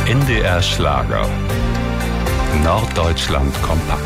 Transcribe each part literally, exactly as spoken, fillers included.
N D R Schlager. Norddeutschland kompakt.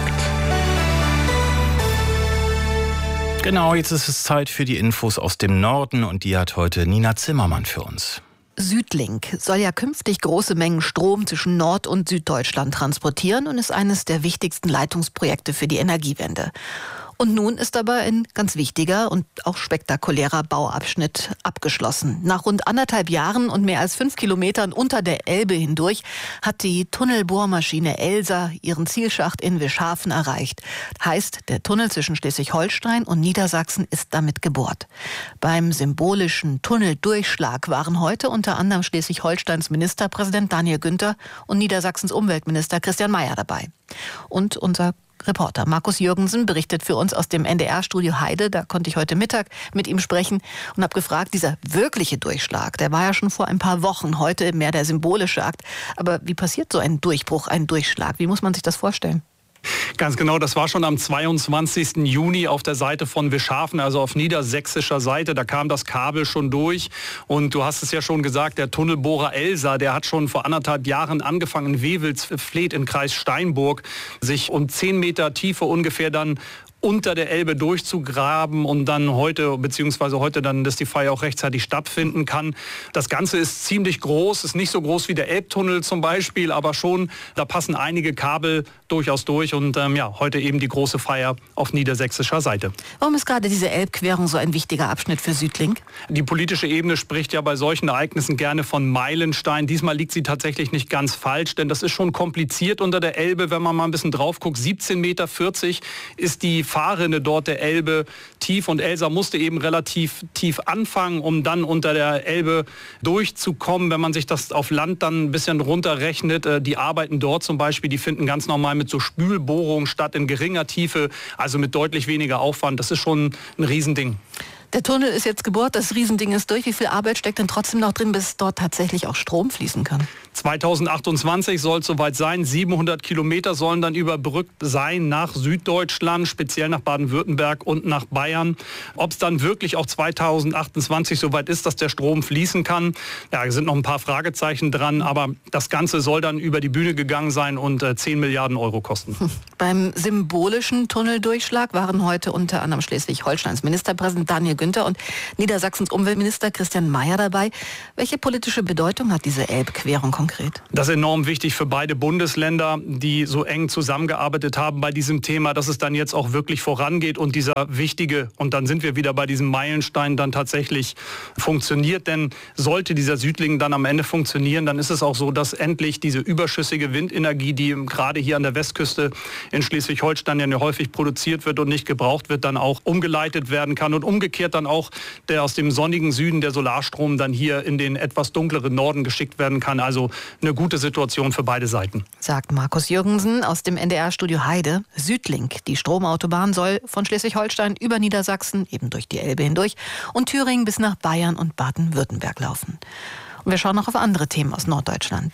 Genau, jetzt ist es Zeit für die Infos aus dem Norden und die hat heute Nina Zimmermann für uns. Südlink soll ja künftig große Mengen Strom zwischen Nord- und Süddeutschland transportieren und ist eines der wichtigsten Leitungsprojekte für die Energiewende. Und nun ist aber ein ganz wichtiger und auch spektakulärer Bauabschnitt abgeschlossen. Nach rund anderthalb Jahren und mehr als fünf Kilometern unter der Elbe hindurch hat die Tunnelbohrmaschine Elsa ihren Zielschacht in Wischhafen erreicht. Heißt, der Tunnel zwischen Schleswig-Holstein und Niedersachsen ist damit gebohrt. Beim symbolischen Tunneldurchschlag waren heute unter anderem Schleswig-Holsteins Ministerpräsident Daniel Günther und Niedersachsens Umweltminister Christian Mayer dabei. Und unser Reporter Markus Jürgensen berichtet für uns aus dem N D R-Studio Heide. Da konnte ich heute Mittag mit ihm sprechen und habe gefragt, dieser wirkliche Durchschlag, der war ja schon vor ein paar Wochen, heute mehr der symbolische Akt. Aber wie passiert so ein Durchbruch, ein Durchschlag? Wie muss man sich das vorstellen? Ganz genau, das war schon am zweiundzwanzigsten Juni auf der Seite von Wischhafen, also auf niedersächsischer Seite. Da kam das Kabel schon durch und du hast es ja schon gesagt, der Tunnelbohrer Elsa, der hat schon vor anderthalb Jahren angefangen in Wewelsfleth im Kreis Steinburg, sich um zehn Meter Tiefe ungefähr dann unter der Elbe durchzugraben und dann heute, beziehungsweise heute dann, dass die Feier auch rechtzeitig stattfinden kann. Das Ganze ist ziemlich groß, ist nicht so groß wie der Elbtunnel zum Beispiel, aber schon, da passen einige Kabel durchaus durch und ähm, ja, heute eben die große Feier auf niedersächsischer Seite. Warum ist gerade diese Elbquerung so ein wichtiger Abschnitt für Südlink? Die politische Ebene spricht ja bei solchen Ereignissen gerne von Meilenstein. Diesmal liegt sie tatsächlich nicht ganz falsch, denn das ist schon kompliziert unter der Elbe, wenn man mal ein bisschen drauf guckt. siebzehn Meter vierzig ist die Fahrrinne dort der Elbe tief und Elsa musste eben relativ tief anfangen, um dann unter der Elbe durchzukommen. Wenn man sich das auf Land dann ein bisschen runterrechnet, die Arbeiten dort zum Beispiel, die finden ganz normal mit so Spülbohrungen statt in geringer Tiefe, also mit deutlich weniger Aufwand. Das ist schon ein Riesending. Der Tunnel ist jetzt gebohrt, das Riesending ist durch. Wie viel Arbeit steckt denn trotzdem noch drin, bis dort tatsächlich auch Strom fließen kann? zweitausendachtundzwanzig soll es soweit sein. siebenhundert Kilometer sollen dann überbrückt sein nach Süddeutschland, speziell nach Baden-Württemberg und nach Bayern. Ob es dann wirklich auch zweitausendachtundzwanzig soweit ist, dass der Strom fließen kann, ja, da sind noch ein paar Fragezeichen dran. Aber das Ganze soll dann über die Bühne gegangen sein und äh, zehn Milliarden Euro kosten. Beim symbolischen Tunneldurchschlag waren heute unter anderem Schleswig-Holsteins Ministerpräsident Daniel Günther und Niedersachsens Umweltminister Christian Mayer dabei. Welche politische Bedeutung hat diese Elbquerung konkret? Das ist enorm wichtig für beide Bundesländer, die so eng zusammengearbeitet haben bei diesem Thema, dass es dann jetzt auch wirklich vorangeht und dieser wichtige, und dann sind wir wieder bei diesem Meilenstein, dann tatsächlich funktioniert. Denn sollte dieser Südling dann am Ende funktionieren, dann ist es auch so, dass endlich diese überschüssige Windenergie, die gerade hier an der Westküste in Schleswig-Holstein ja häufig produziert wird und nicht gebraucht wird, dann auch umgeleitet werden kann und umgekehrt dann auch der aus dem sonnigen Süden, der Solarstrom, dann hier in den etwas dunkleren Norden geschickt werden kann. Also eine gute Situation für beide Seiten. Sagt Markus Jürgensen aus dem N D R-Studio Heide. Südlink, die Stromautobahn, soll von Schleswig-Holstein über Niedersachsen, eben durch die Elbe hindurch, und Thüringen bis nach Bayern und Baden-Württemberg laufen. Und wir schauen noch auf andere Themen aus Norddeutschland.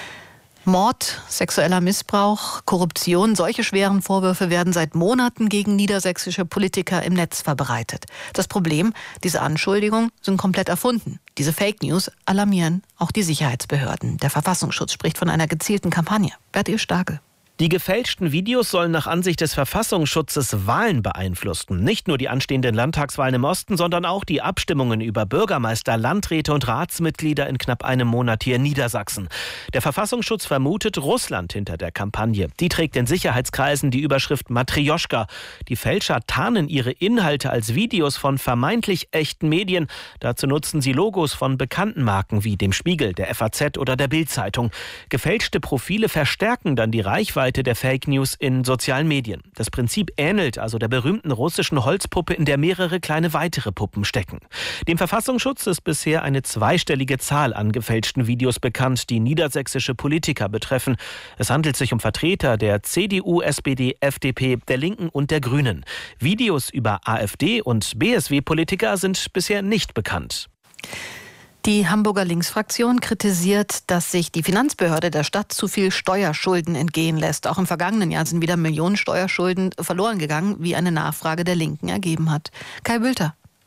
Mord, sexueller Missbrauch, Korruption, solche schweren Vorwürfe werden seit Monaten gegen niedersächsische Politiker im Netz verbreitet. Das Problem, diese Anschuldigungen sind komplett erfunden. Diese Fake News alarmieren auch die Sicherheitsbehörden. Der Verfassungsschutz spricht von einer gezielten Kampagne. Bertil Starke. Die gefälschten Videos sollen nach Ansicht des Verfassungsschutzes Wahlen beeinflussen. Nicht nur die anstehenden Landtagswahlen im Osten, sondern auch die Abstimmungen über Bürgermeister, Landräte und Ratsmitglieder in knapp einem Monat hier in Niedersachsen. Der Verfassungsschutz vermutet Russland hinter der Kampagne. Die trägt in Sicherheitskreisen die Überschrift Matrjoschka. Die Fälscher tarnen ihre Inhalte als Videos von vermeintlich echten Medien. Dazu nutzen sie Logos von bekannten Marken wie dem Spiegel, der F A Z oder der Bild-Zeitung. Gefälschte Profile verstärken dann die Reichweite der Fake News in sozialen Medien. Das Prinzip ähnelt also der berühmten russischen Holzpuppe, in der mehrere kleine weitere Puppen stecken. Dem Verfassungsschutz ist bisher eine zweistellige Zahl an gefälschten Videos bekannt, die niedersächsische Politiker betreffen. Es handelt sich um Vertreter der C D U, S P D, F D P, der Linken und der Grünen. Videos über AfD und B S W-Politiker sind bisher nicht bekannt. Die Hamburger Linksfraktion kritisiert, dass sich die Finanzbehörde der Stadt zu viel Steuerschulden entgehen lässt. Auch im vergangenen Jahr sind wieder Millionen Steuerschulden verloren gegangen, wie eine Nachfrage der Linken ergeben hat. Kai Bülter.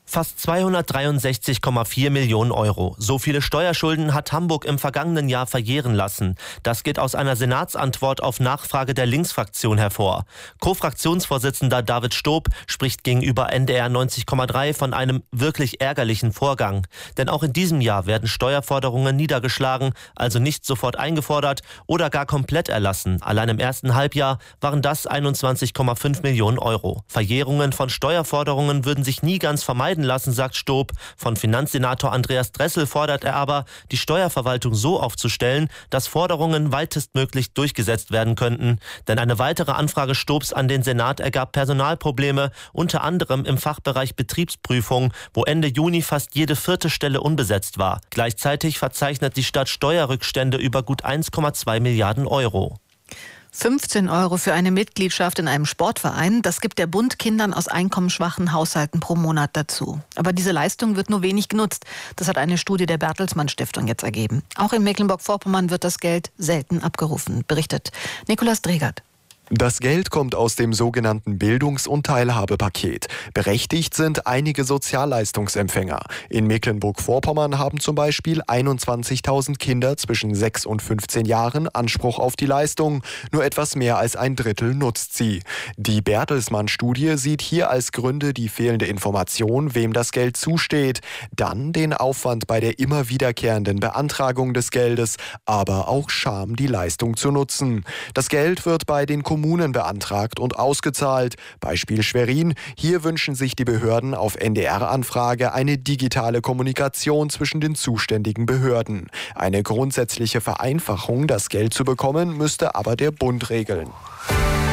Fast zweihundertdreiundsechzig Komma vier Millionen Euro. So viele Steuerschulden hat Hamburg im vergangenen Jahr verjähren lassen. Das geht aus einer Senatsantwort auf Nachfrage der Linksfraktion hervor. Co-Fraktionsvorsitzender David Stob spricht gegenüber N D R neunzig Komma drei von einem wirklich ärgerlichen Vorgang. Denn auch in diesem Jahr werden Steuerforderungen niedergeschlagen, also nicht sofort eingefordert oder gar komplett erlassen. Allein im ersten Halbjahr waren das einundzwanzig Komma fünf Millionen Euro. Verjährungen von Steuerforderungen würden sich nie ganz vermeiden lassen, sagt Stob. Von Finanzsenator Andreas Dressel fordert er aber, die Steuerverwaltung so aufzustellen, dass Forderungen weitestmöglich durchgesetzt werden könnten. Denn eine weitere Anfrage Stobs an den Senat ergab Personalprobleme, unter anderem im Fachbereich Betriebsprüfung, wo Ende Juni fast jede vierte Stelle unbesetzt war. Gleichzeitig verzeichnet die Stadt Steuerrückstände über gut eins Komma zwei Milliarden Euro. fünfzehn Euro für eine Mitgliedschaft in einem Sportverein, das gibt der Bund Kindern aus einkommensschwachen Haushalten pro Monat dazu. Aber diese Leistung wird nur wenig genutzt. Das hat eine Studie der Bertelsmann Stiftung jetzt ergeben. Auch in Mecklenburg-Vorpommern wird das Geld selten abgerufen, berichtet Nikolaus Dregert. Das Geld kommt aus dem sogenannten Bildungs- und Teilhabepaket. Berechtigt sind einige Sozialleistungsempfänger. In Mecklenburg-Vorpommern haben zum Beispiel einundzwanzigtausend Kinder zwischen sechs und fünfzehn Jahren Anspruch auf die Leistung. Nur etwas mehr als ein Drittel nutzt sie. Die Bertelsmann-Studie sieht hier als Gründe die fehlende Information, wem das Geld zusteht. Dann den Aufwand bei der immer wiederkehrenden Beantragung des Geldes, aber auch Scham, die Leistung zu nutzen. Das Geld wird bei den Kommunen Kommunen beantragt und ausgezahlt. Beispiel Schwerin. Hier wünschen sich die Behörden auf N D R-Anfrage eine digitale Kommunikation zwischen den zuständigen Behörden. Eine grundsätzliche Vereinfachung, das Geld zu bekommen, müsste aber der Bund regeln.